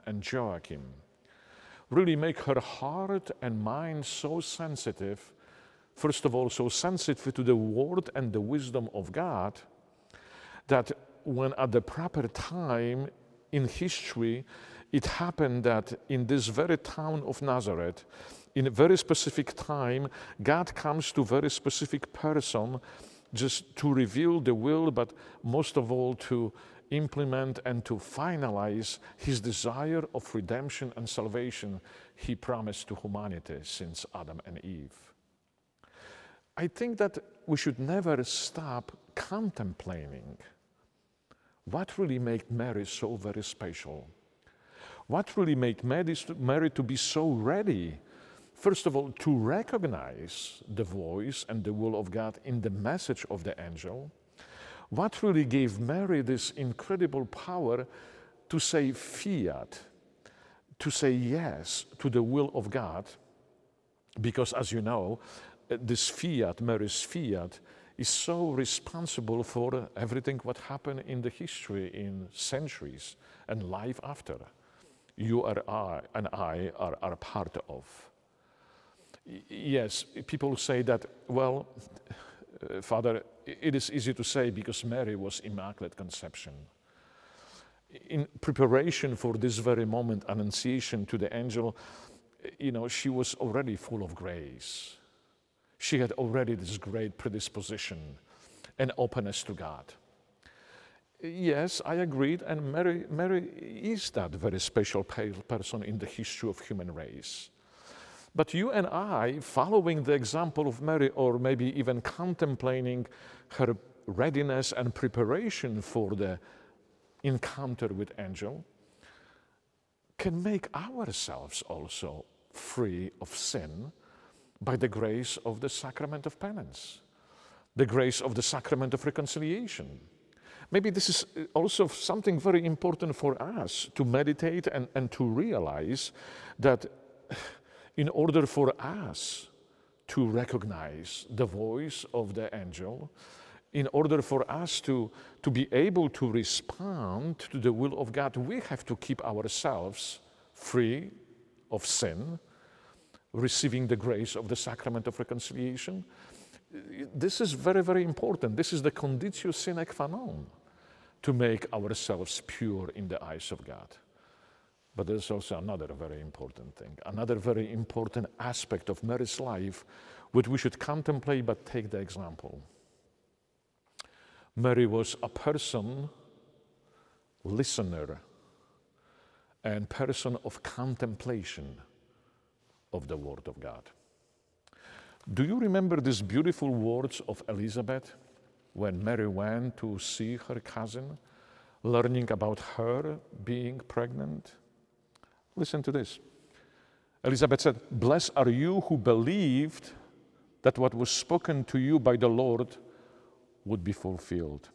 and Joachim really make her heart and mind so sensitive, first of all, so sensitive to the word and the wisdom of God, that when at the proper time in history, it happened that in this very town of Nazareth, in a very specific time, God comes to a very specific person just to reveal the will, but most of all to implement and to finalize his desire of redemption and salvation he promised to humanity since Adam and Eve. I think that we should never stop contemplating what really made Mary so very special. What really made Mary to be so ready, first of all, to recognize the voice and the will of God in the message of the angel? What really gave Mary this incredible power to say fiat, to say yes to the will of God? Because as you know, this fiat, Mary's fiat, is so responsible for everything what happened in the history in centuries and life after. You and I are part of. Yes, people say that, well, Father, it is easy to say because Mary was Immaculate Conception. In preparation for this very moment, Annunciation to the angel, she was already full of grace. She had already this great predisposition and openness to God. Yes, I agreed, and Mary is that very special person in the history of human race. But you and I, following the example of Mary, or maybe even contemplating her readiness and preparation for the encounter with angel, can make ourselves also free of sin by the grace of the sacrament of penance, the grace of the sacrament of reconciliation. Maybe this is also something very important for us to meditate and to realize that in order for us to recognize the voice of the angel, in order for us to be able to respond to the will of God, we have to keep ourselves free of sin, receiving the grace of the sacrament of reconciliation. This is very, very important. This is the conditio sine qua non to make ourselves pure in the eyes of God. But there's also another very important thing, another very important aspect of Mary's life, which we should contemplate but take the example. Mary was a person, listener, and person of contemplation of the Word of God. Do you remember these beautiful words of Elizabeth when Mary went to see her cousin, learning about her being pregnant? Listen to this. Elizabeth said, "Blessed are you who believed that what was spoken to you by the Lord would be fulfilled."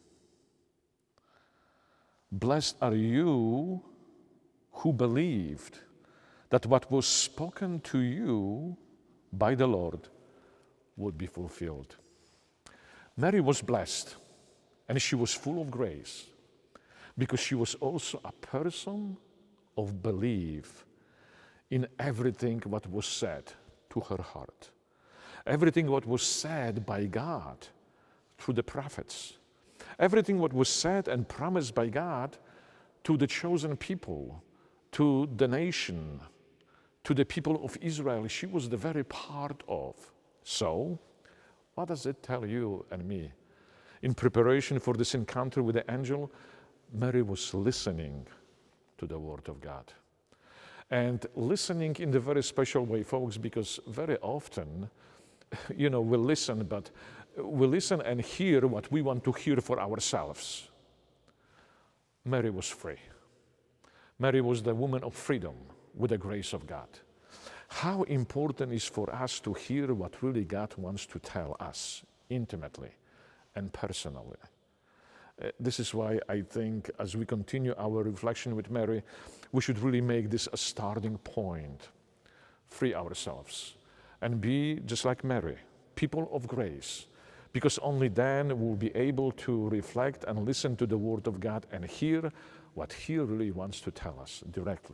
Blessed are you who believed that what was spoken to you by the Lord would be fulfilled. Mary was blessed, and she was full of grace, because she was also a person of belief in everything what was said to her heart. Everything what was said by God through the prophets. Everything what was said and promised by God to the chosen people, to the nation, to the people of Israel, she was the very part of. So, what does it tell you and me? In preparation for this encounter with the angel, Mary was listening to the Word of God. And listening in the very special way, folks, because very often, we listen, but we listen and hear what we want to hear for ourselves. Mary was free. Mary was the woman of freedom with the grace of God. How important is for us to hear what really God wants to tell us intimately and personally. This is why I think as we continue our reflection with Mary, we should really make this a starting point. Free ourselves and be just like Mary, people of grace, because only then we'll be able to reflect and listen to the Word of God and hear what He really wants to tell us directly.